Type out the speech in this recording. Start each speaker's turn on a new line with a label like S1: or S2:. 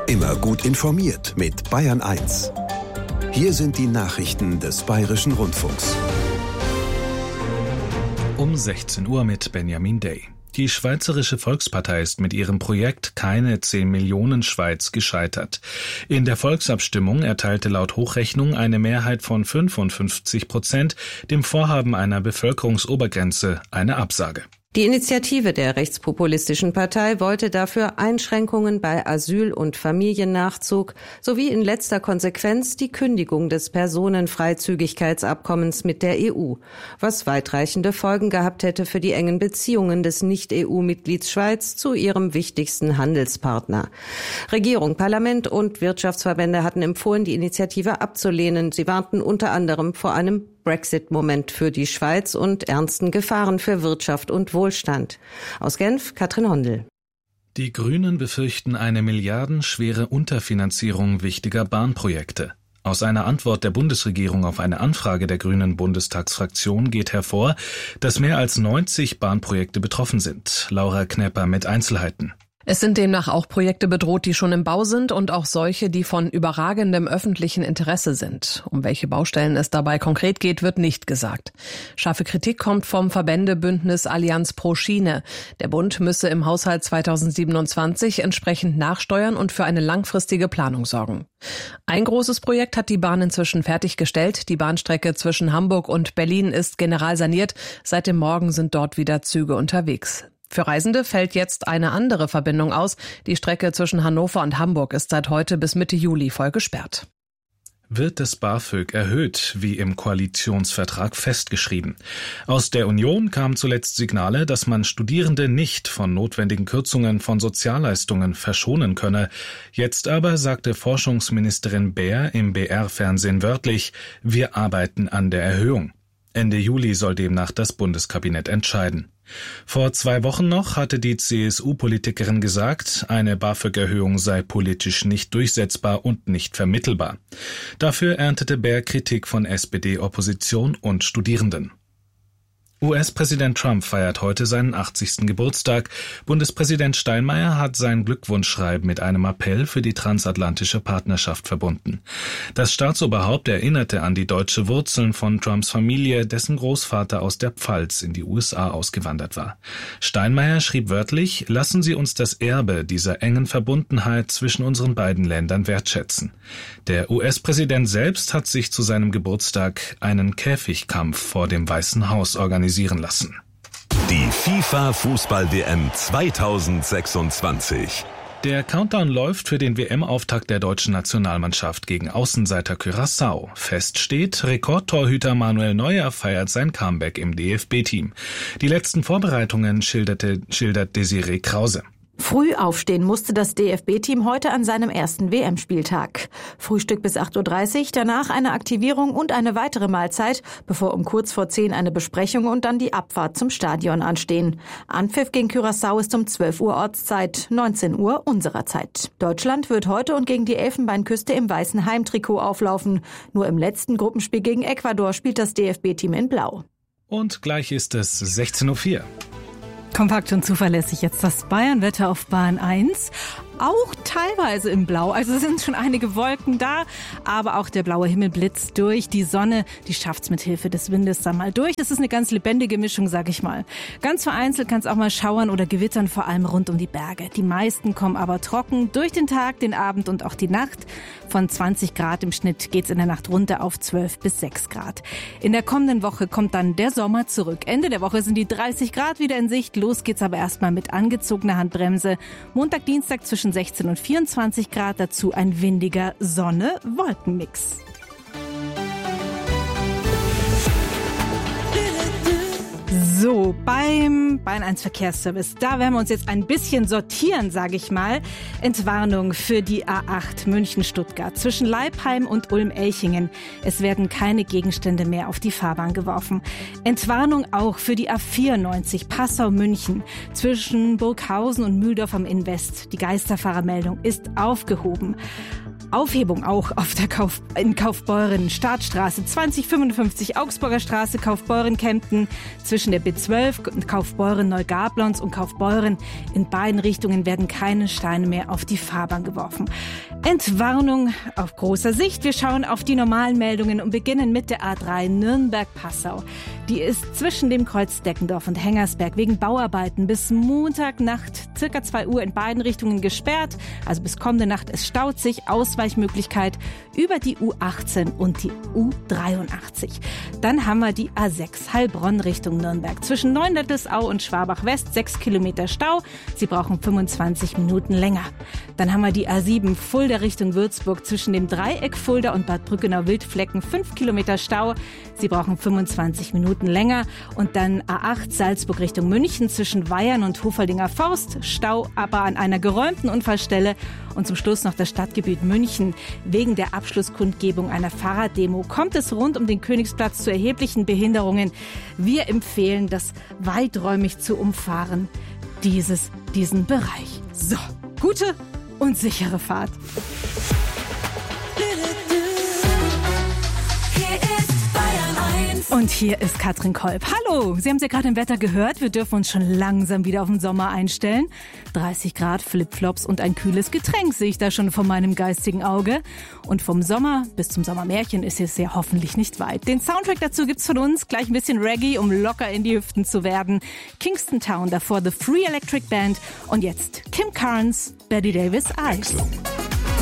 S1: Immer gut informiert mit Bayern 1. Hier sind die Nachrichten des Bayerischen Rundfunks.
S2: Um 16 Uhr mit Benjamin Day. Die Schweizerische Volkspartei ist mit ihrem Projekt Keine 10 Millionen Schweiz gescheitert. In der Volksabstimmung erteilte laut Hochrechnung eine Mehrheit von 55% dem Vorhaben einer Bevölkerungsobergrenze eine Absage.
S3: Die Initiative der rechtspopulistischen Partei wollte dafür Einschränkungen bei Asyl- und Familiennachzug sowie in letzter Konsequenz die Kündigung des Personenfreizügigkeitsabkommens mit der EU, was weitreichende Folgen gehabt hätte für die engen Beziehungen des Nicht-EU-Mitglieds Schweiz zu ihrem wichtigsten Handelspartner. Regierung, Parlament und Wirtschaftsverbände hatten empfohlen, die Initiative abzulehnen. Sie warnten unter anderem vor einem Brexit-Moment für die Schweiz und ernsten Gefahren für Wirtschaft und Wohlstand. Aus Genf, Katrin Hondel.
S2: Die Grünen befürchten eine milliardenschwere Unterfinanzierung wichtiger Bahnprojekte. Aus einer Antwort der Bundesregierung auf eine Anfrage der Grünen Bundestagsfraktion geht hervor, dass mehr als 90 Bahnprojekte betroffen sind. Laura Knepper mit Einzelheiten.
S4: Es sind demnach auch Projekte bedroht, die schon im Bau sind und auch solche, die von überragendem öffentlichen Interesse sind. Um welche Baustellen es dabei konkret geht, wird nicht gesagt. Scharfe Kritik kommt vom Verbändebündnis Allianz pro Schiene. Der Bund müsse im Haushalt 2027 entsprechend nachsteuern und für eine langfristige Planung sorgen. Ein großes Projekt hat die Bahn inzwischen fertiggestellt. Die Bahnstrecke zwischen Hamburg und Berlin ist generalsaniert. Seit dem Morgen sind dort wieder Züge unterwegs. Für Reisende fällt jetzt eine andere Verbindung aus. Die Strecke zwischen Hannover und Hamburg ist seit heute bis Mitte Juli voll gesperrt.
S2: Wird das BAföG erhöht, wie im Koalitionsvertrag festgeschrieben? Aus der Union kamen zuletzt Signale, dass man Studierende nicht von notwendigen Kürzungen von Sozialleistungen verschonen könne. Jetzt aber sagte Forschungsministerin Baer im BR-Fernsehen wörtlich, wir arbeiten an der Erhöhung. Ende Juli soll demnach das Bundeskabinett entscheiden. Vor 2 Wochen noch hatte die CSU-Politikerin gesagt, eine BAföG-Erhöhung sei politisch nicht durchsetzbar und nicht vermittelbar. Dafür erntete Baer Kritik von SPD, Opposition und Studierenden. US-Präsident Trump feiert heute seinen 80. Geburtstag. Bundespräsident Steinmeier hat sein Glückwunschschreiben mit einem Appell für die transatlantische Partnerschaft verbunden. Das Staatsoberhaupt erinnerte an die deutsche Wurzeln von Trumps Familie, dessen Großvater aus der Pfalz in die USA ausgewandert war. Steinmeier schrieb wörtlich, lassen Sie uns das Erbe dieser engen Verbundenheit zwischen unseren beiden Ländern wertschätzen. Der US-Präsident selbst hat sich zu seinem Geburtstag einen Käfigkampf vor dem Weißen Haus organisieren lassen.
S1: Die FIFA-Fußball-WM 2026.
S2: Der Countdown läuft für den WM-Auftakt der deutschen Nationalmannschaft gegen Außenseiter Curaçao. Fest steht, Rekordtorhüter Manuel Neuer feiert sein Comeback im DFB-Team. Die letzten Vorbereitungen schildert Desiree Krause.
S5: Früh aufstehen musste das DFB-Team heute an seinem ersten WM-Spieltag. Frühstück bis 8.30 Uhr, danach eine Aktivierung und eine weitere Mahlzeit, bevor um kurz vor 10 eine Besprechung und dann die Abfahrt zum Stadion anstehen. Anpfiff gegen Curaçao ist um 12 Uhr Ortszeit, 19 Uhr unserer Zeit. Deutschland wird heute und gegen die Elfenbeinküste im weißen Heimtrikot auflaufen. Nur im letzten Gruppenspiel gegen Ecuador spielt das DFB-Team in Blau.
S2: Und gleich ist es 16.04 Uhr.
S6: Kompakt und zuverlässig jetzt das Bayern-Wetter auf Bahn 1. Auch teilweise im Blau, also es sind schon einige Wolken da, aber auch der blaue Himmel blitzt durch. Die Sonne, die schafft's mit Hilfe des Windes dann mal durch. Das ist eine ganz lebendige Mischung, sag ich mal. Ganz vereinzelt kann es auch mal schauern oder gewittern, vor allem rund um die Berge. Die meisten kommen aber trocken durch den Tag, den Abend und auch die Nacht. Von 20 Grad im Schnitt geht's in der Nacht runter auf 12 bis 6 Grad. In der kommenden Woche kommt dann der Sommer zurück. Ende der Woche sind die 30 Grad wieder in Sicht. Los geht's aber erstmal mit angezogener Handbremse. Montag, Dienstag zwischen 16 und 24 Grad, dazu ein windiger Sonne-Wolkenmix. So, beim Bayern 1 Verkehrsservice, da werden wir uns jetzt ein bisschen sortieren, sage ich mal. Entwarnung für die A8 München-Stuttgart zwischen Leipheim und Ulm-Elchingen. Es werden keine Gegenstände mehr auf die Fahrbahn geworfen. Entwarnung auch für die A94 Passau-München zwischen Burghausen und Mühldorf am Inn-West. Die Geisterfahrermeldung ist aufgehoben. Aufhebung auch in Kaufbeuren, Startstraße 2055, Augsburger Straße, Kaufbeuren, Kempten, zwischen der B12, Kaufbeuren, Neugablons und Kaufbeuren. In beiden Richtungen werden keine Steine mehr auf die Fahrbahn geworfen. Entwarnung auf großer Sicht. Wir schauen auf die normalen Meldungen und beginnen mit der A3 Nürnberg-Passau. Die ist zwischen dem Kreuz Deckendorf und Hengersberg wegen Bauarbeiten bis Montagnacht circa 2 Uhr in beiden Richtungen gesperrt. Also bis kommende Nacht. Es staut sich. Ausweichmöglichkeit über die U18 und die U83. Dann haben wir die A6 Heilbronn Richtung Nürnberg. Zwischen Neundettelsau und Schwabach West 6 Kilometer Stau. Sie brauchen 25 Minuten länger. Dann haben wir die A7 Fulda Richtung Würzburg. Zwischen dem Dreieck Fulda und Bad Brückenau-Wildflecken 5 Kilometer Stau. Sie brauchen 25 Minuten länger. Und dann A8 Salzburg Richtung München zwischen Weyern und Hofeldinger Forst. Stau aber an einer geräumten Unfallstelle. Und zum Schluss noch das Stadtgebiet München. Wegen der Abschlusskundgebung einer Fahrraddemo kommt es rund um den Königsplatz zu erheblichen Behinderungen. Wir empfehlen, das weiträumig zu umfahren, diesen Bereich. So, gute und sichere Fahrt. Und hier ist Katrin Kolb. Hallo, Sie haben es ja gerade im Wetter gehört. Wir dürfen uns schon langsam wieder auf den Sommer einstellen. 30 Grad, Flipflops und ein kühles Getränk sehe ich da schon vor meinem geistigen Auge. Und vom Sommer bis zum Sommermärchen ist es ja hoffentlich nicht weit. Den Soundtrack dazu gibt's von uns. Gleich ein bisschen Reggae, um locker in die Hüften zu werden. Kingston Town, davor The Free Electric Band. Und jetzt Kim Carnes, Betty Davis Eyes.